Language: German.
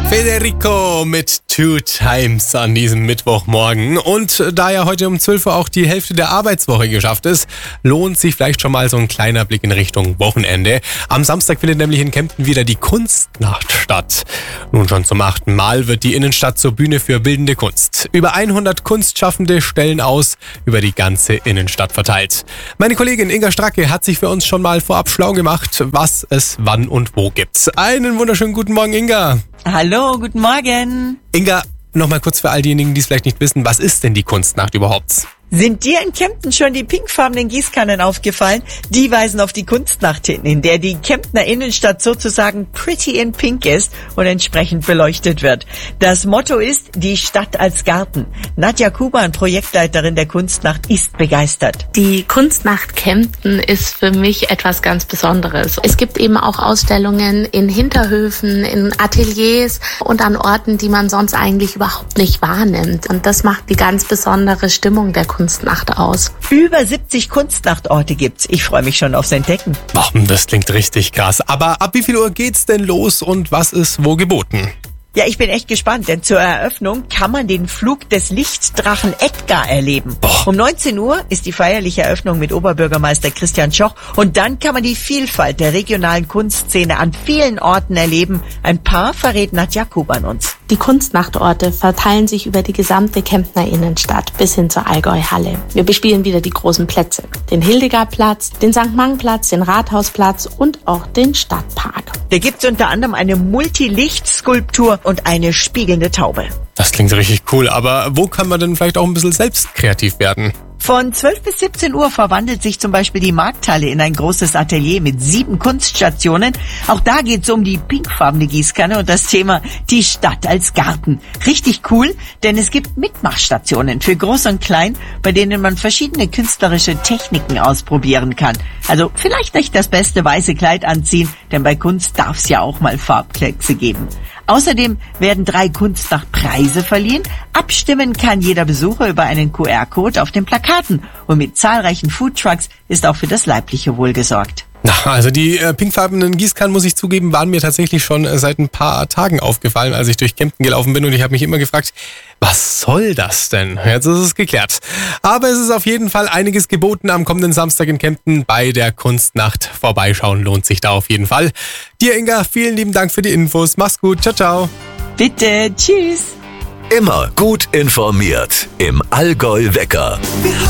Federico mit Two Times an diesem Mittwochmorgen. Und da ja heute um 12 Uhr auch die Hälfte der Arbeitswoche geschafft ist, lohnt sich vielleicht schon mal so ein kleiner Blick in Richtung Wochenende. Am Samstag findet nämlich in Kempten wieder die Kunstnacht statt. Nun schon zum 8. Mal wird die Innenstadt zur Bühne für bildende Kunst. Über 100 Kunstschaffende stellen aus, über die ganze Innenstadt verteilt. Meine Kollegin Inga Stracke hat sich für uns schon mal vorab schlau gemacht, was es wann und wo gibt. Einen wunderschönen guten Morgen, Inga. Hallo, guten Morgen. Inga, nochmal kurz für all diejenigen, die es vielleicht nicht wissen, was ist denn die Kunstnacht überhaupt? Sind dir in Kempten schon die pinkfarbenen Gießkannen aufgefallen? Die weisen auf die Kunstnacht hin, in der die Kemptner Innenstadt sozusagen pretty in pink ist und entsprechend beleuchtet wird. Das Motto ist, die Stadt als Garten. Nadja Kuban, Projektleiterin der Kunstnacht, ist begeistert. Die Kunstnacht Kempten ist für mich etwas ganz Besonderes. Es gibt eben auch Ausstellungen in Hinterhöfen, in Ateliers und an Orten, die man sonst eigentlich überhaupt nicht wahrnimmt. Und das macht die ganz besondere Stimmung der Kunstnacht aus. Über 70 Kunstnachtorte gibt's. Ich freue mich schon aufs Entdecken. Das klingt richtig krass. Aber ab wie viel Uhr geht's denn los und was ist wo geboten? Ja, ich bin echt gespannt, denn zur Eröffnung kann man den Flug des Lichtdrachen Edgar erleben. Um 19 Uhr ist die feierliche Eröffnung mit Oberbürgermeister Christian Schoch und dann kann man die Vielfalt der regionalen Kunstszene an vielen Orten erleben. Ein paar verrät Nadja Kuban uns. Die Kunstnachtorte verteilen sich über die gesamte Kemptner Innenstadt bis hin zur Allgäu-Halle. Wir bespielen wieder die großen Plätze. Den Hildegardplatz, den St.-Mang-Platz, den Rathausplatz und auch den Stadtpark. Da gibt's unter anderem eine Multilicht-Skulptur und eine spiegelnde Taube. Das klingt richtig cool, aber wo kann man denn vielleicht auch ein bisschen selbst kreativ werden? Von 12 bis 17 Uhr verwandelt sich zum Beispiel die Markthalle in ein großes Atelier mit 7 Kunststationen. Auch da geht's um die pinkfarbene Gießkanne und das Thema die Stadt als Garten. Richtig cool, denn es gibt Mitmachstationen für Groß und Klein, bei denen man verschiedene künstlerische Techniken ausprobieren kann. Also vielleicht nicht das beste weiße Kleid anziehen, denn bei Kunst darf's ja auch mal Farbkleckse geben. Außerdem werden 3 Kunstnachtpreise verliehen. Abstimmen kann jeder Besucher über einen QR-Code auf den Plakaten. Und mit zahlreichen Foodtrucks ist auch für das leibliche Wohl gesorgt. Also die pinkfarbenen Gießkannen, muss ich zugeben, waren mir tatsächlich schon seit ein paar Tagen aufgefallen, als ich durch Kempten gelaufen bin. Und ich habe mich immer gefragt, was soll das denn? Jetzt ist es geklärt. Aber es ist auf jeden Fall einiges geboten am kommenden Samstag in Kempten bei der Kunstnacht. Vorbeischauen lohnt sich da auf jeden Fall. Dir, Inga, vielen lieben Dank für die Infos. Mach's gut. Ciao, ciao. Bitte, tschüss. Immer gut informiert im Allgäu Wecker.